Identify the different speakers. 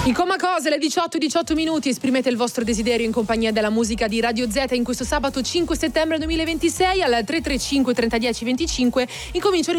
Speaker 1: In Coma Cose, alle 18 minuti, esprimete il vostro desiderio in compagnia della musica di Radio Z in questo sabato 5 settembre 2026 al 335 3010 25. Incomincio